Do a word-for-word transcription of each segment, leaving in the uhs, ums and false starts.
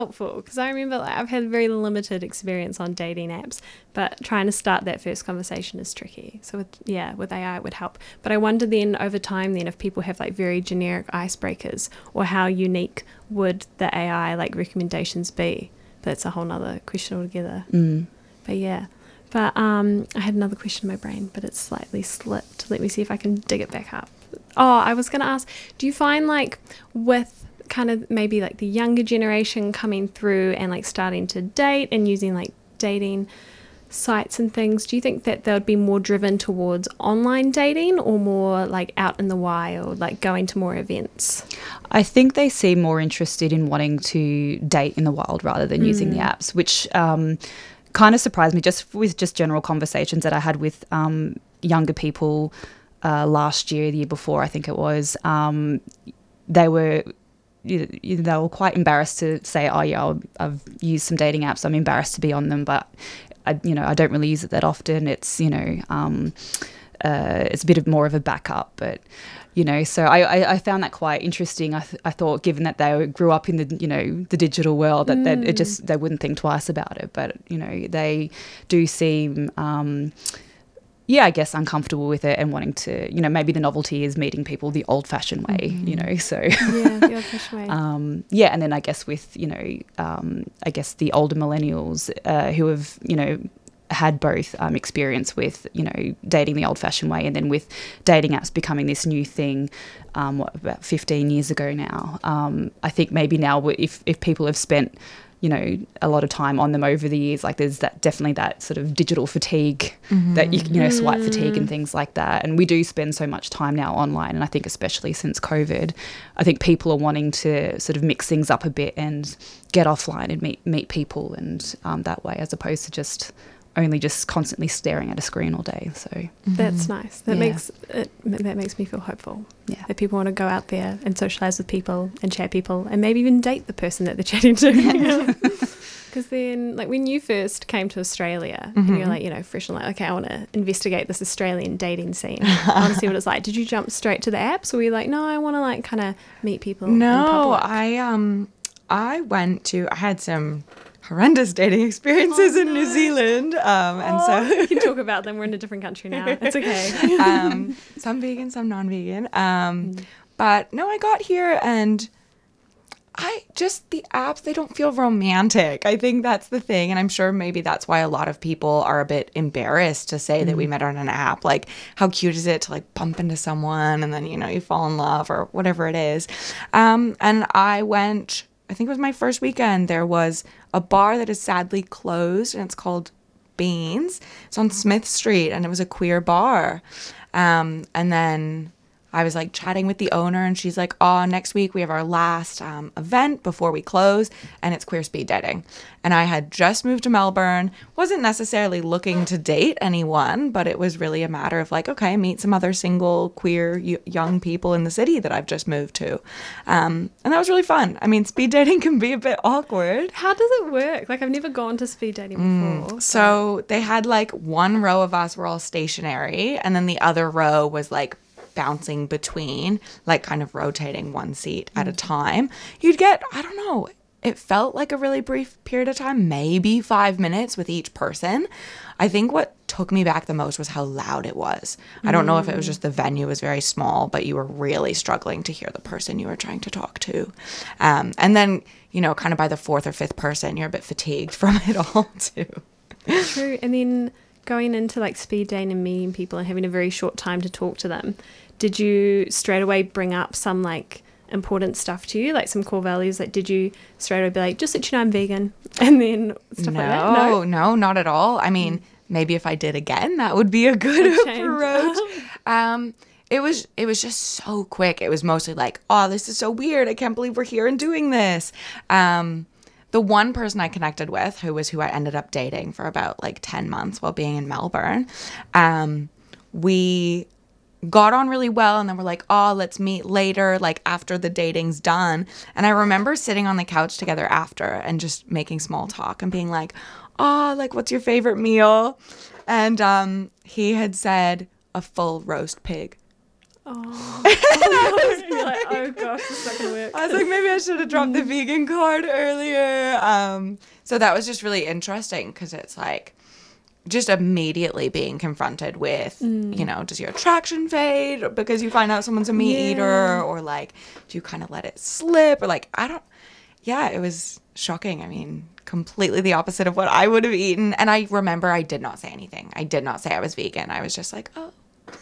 helpful because I remember like, I've had very limited experience on dating apps, but trying to start that first conversation is tricky. So with yeah, with A I it would help. But I wonder then over time then if people have like very generic icebreakers or how unique would the A I like recommendations be? That's a whole nother question altogether. Mm. But yeah. But um, I had another question in my brain, but it's slightly slipped. Let me see if I can dig it back up. Oh, I was going to ask, do you find like with kind of maybe like the younger generation coming through and like starting to date and using like dating sites and things, do you think that they would be more driven towards online dating or more like out in the wild, like going to more events? I think they seem more interested in wanting to date in the wild rather than mm. using the apps, which um, kind of surprised me just with just general conversations that I had with um, younger people uh, last year, the year before, I think it was. Um, they were You, you, they were quite embarrassed to say, oh, yeah, I'll, I've used some dating apps. I'm embarrassed to be on them, but, I, you know, I don't really use it that often. It's, you know, um, uh, it's a bit of more of a backup. But, you know, so I, I, I found that quite interesting. I, th- I thought given that they grew up in the, you know, the digital world, that, mm. that it just, they wouldn't think twice about it. But, you know, they do seem... Um, yeah, I guess uncomfortable with it and wanting to, you know, maybe the novelty is meeting people the old-fashioned way, mm-hmm. you know, so. Yeah, the old-fashioned way. um, yeah, and then I guess with, you know, um, I guess the older millennials uh, who have, you know, had both um, experience with, you know, dating the old-fashioned way and then with dating apps becoming this new thing, um, what, about fifteen years ago now. Um, I think maybe now if, if people have spent, you know, a lot of time on them over the years, like there's that definitely that sort of digital fatigue mm-hmm. that, you, you know, swipe mm. fatigue and things like that. And we do spend so much time now online. And I think especially since COVID, I think people are wanting to sort of mix things up a bit and get offline and meet, meet people and um, that way, as opposed to just only just constantly staring at a screen all day. So mm-hmm. that's nice. That yeah. makes it, that makes me feel hopeful. Yeah, that people want to go out there and socialize with people and chat people and maybe even date the person that they're chatting to. Because then, like when you first came to Australia, mm-hmm. and you're like, you know, fresh and like, okay, I want to investigate this Australian dating scene. I want to see what it's like. Did you jump straight to the apps, or were you like, no, I want to like kind of meet people? No, I um, I went to. I had some horrendous dating experiences oh, in no. New Zealand. Um, and oh, so you can talk about them. We're in a different country now. It's okay. um, some vegan, some non-vegan. Um, mm. But no, I got here and I just, the apps, they don't feel romantic. I think that's the thing. And I'm sure maybe that's why a lot of people are a bit embarrassed to say mm. that we met on an app. Like, how cute is it to like bump into someone and then, you know, you fall in love or whatever it is. Um, and I went... I think it was my first weekend. There was a bar that is sadly closed and it's called Beans. It's on Smith Street and it was a queer bar. Um, and then I was like chatting with the owner and she's like, oh, next week we have our last um, event before we close and it's queer speed dating. And I had just moved to Melbourne, wasn't necessarily looking to date anyone, but it was really a matter of like, okay, meet some other single queer y- young people in the city that I've just moved to. Um, and that was really fun. I mean, speed dating can be a bit awkward. How does it work? Like I've never gone to speed dating before. Mm, so they had like one row of us were all stationary and then the other row was like bouncing between, like kind of rotating one seat at a time. You'd get, I don't know, it felt like a really brief period of time, maybe five minutes with each person. I think what took me back the most was how loud it was. I don't know if it was just the venue was very small, but you were really struggling to hear the person you were trying to talk to. Um, and then, you know, kind of by the fourth or fifth person, you're a bit fatigued from it all too. True. And then going into like speed dating and meeting people and having a very short time to talk to them, did you straight away bring up some like important stuff to you, like some core values? Like did you straight away be like, just let you know I'm vegan, and then stuff no, like that? No, no, not at all. I mean, mm. maybe if I did again, that would be a good approach. um, it was it was just so quick. It was mostly like, oh, this is so weird. I can't believe we're here and doing this. Um, the one person I connected with, who was who I ended up dating for about like ten months while being in Melbourne, um, we got on really well and then we're like, oh, let's meet later, like after the dating's done. And I remember sitting on the couch together after and just making small talk and being like, oh, like what's your favorite meal? And um, he had said a full roast pig. Oh, oh, no. You're like, oh gosh, this is not gonna work. I was like, maybe I should have dropped the vegan card earlier. Um, so that was just really interesting because it's like just immediately being confronted with, mm. you know, does your attraction fade because you find out someone's a meat yeah. eater, or like, do you kind of let it slip, or like, I don't, yeah, it was shocking. I mean, completely the opposite of what I would have eaten. And I remember I did not say anything. I did not say I was vegan. I was just like, oh.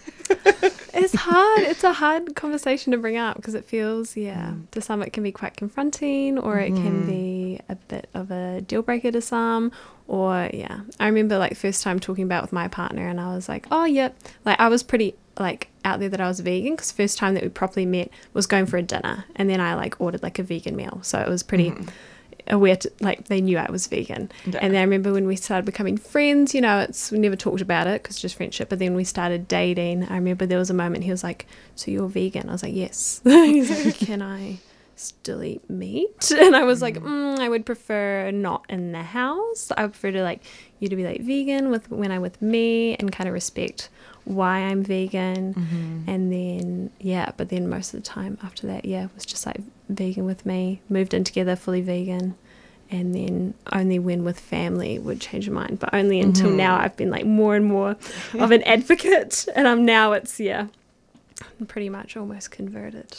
It's hard. It's a hard conversation to bring up because it feels, yeah, mm. to some it can be quite confronting, or mm-hmm. it can be a bit of a deal breaker to some, or yeah. I remember like first time talking about with my partner, and I was like, oh, yep. Yeah. Like I was pretty like out there that I was vegan because first time that we properly met was going for a dinner, and then I like ordered like a vegan meal. So it was pretty... Mm. aware to, like they knew I was vegan. Yeah. And then I remember when we started becoming friends, you know, it's we never talked about it because just friendship, but then we started dating. I remember there was a moment he was like, so you're vegan? I was like, yes. He's like, can I still eat meat? And I was mm. like, mm, I would prefer not in the house. I would prefer to like you to be like vegan with when I'm with me and kind of respect why I'm vegan. Mm-hmm. And then yeah, but then most of the time after that, yeah, it was just like vegan with me, moved in together, fully vegan, and then only when with family would change my mind, but only until mm-hmm. now I've been like more and more of an advocate, and I'm now it's yeah I'm pretty much almost converted.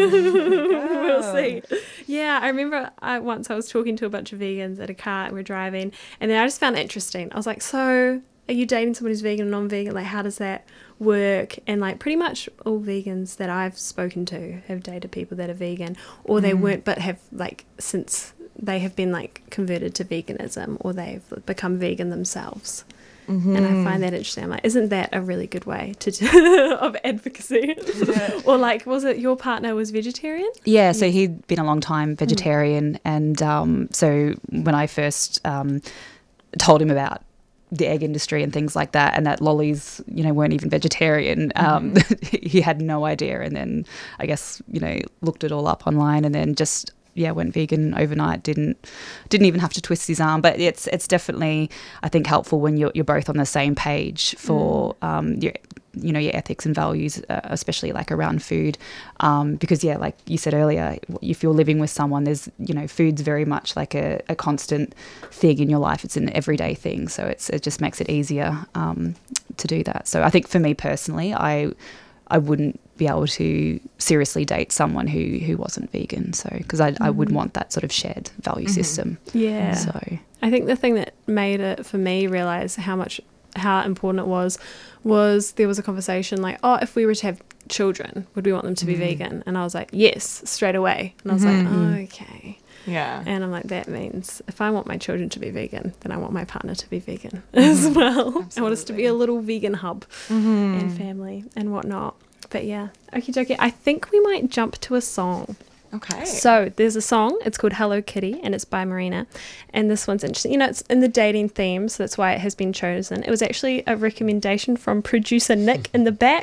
Mm-hmm. We'll see. Yeah, I remember I, once I was talking to a bunch of vegans at a car and we're driving, and then I just found it interesting. I was like, so are you dating someone who's vegan or non-vegan? Like, how does that work? And like pretty much all vegans that I've spoken to have dated people that are vegan, or they mm. weren't but have like since they have been like converted to veganism, or they've become vegan themselves. Mm-hmm. And I find that interesting. I'm like, isn't that a really good way to do of advocacy? Yeah. Or like, was it your partner was vegetarian? Yeah, so he'd been a long time vegetarian, mm. and um, so when I first um, told him about the egg industry and things like that, and that lollies, you know, weren't even vegetarian. Um, mm. He had no idea, and then I guess, you know, looked it all up online, and then just yeah went vegan overnight. Didn't didn't even have to twist his arm. But it's it's definitely, I think, helpful when you're you're both on the same page for mm. um, your you know your ethics and values, uh, especially like around food, um, because yeah, like you said earlier, if you're living with someone, there's you know food's very much like a, a constant thing in your life. It's an everyday thing, so it's it just makes it easier um, to do that. So I think for me personally, I I wouldn't be able to seriously date someone who who wasn't vegan, so because I, mm. I would want that sort of shared value mm-hmm. system. Yeah, so I think the thing that made it for me realize how much how important it was was there was a conversation like, oh, if we were to have children, would we want them to be mm. vegan? And I was like, yes, straight away. And I was mm-hmm. like, oh, okay. Yeah. And I'm like, that means if I want my children to be vegan, then I want my partner to be vegan mm-hmm. as well. Absolutely. I want us to be a little vegan hub mm-hmm. and family and whatnot. But yeah, okie dokie. I think we might jump to a song. Okay. So there's a song. It's called Hello Kitty, and it's by Marina. And this one's interesting. You know, it's in the dating theme, so that's why it has been chosen. It was actually a recommendation from producer Nick in the back,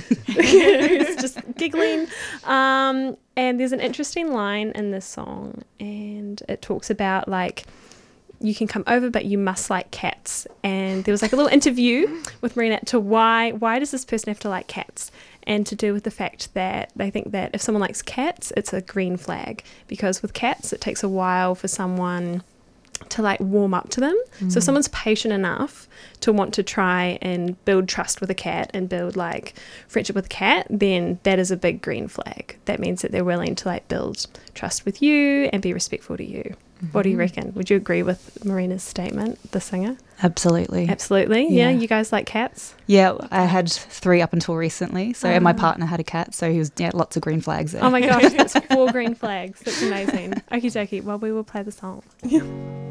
who's just giggling. Um, and there's an interesting line in this song, and it talks about like, you can come over, but you must like cats. And there was like a little interview with Marina to why why does this person have to like cats? And to do with the fact that they think that if someone likes cats, it's a green flag, because with cats it takes a while for someone to like warm up to them. Mm. So if someone's patient enough to want to try and build trust with a cat and build like friendship with a cat, then that is a big green flag. That means that they're willing to like build trust with you and be respectful to you. Mm-hmm. What do you reckon? Would you agree with Marina's statement, the singer? Absolutely. Absolutely. Yeah. yeah. You guys like cats? Yeah, I had three up until recently. So, oh. and my partner had a cat, so he was yeah, lots of green flags there. Oh my gosh, that's four green flags. That's amazing. Okie dokie. Well, we will play the song.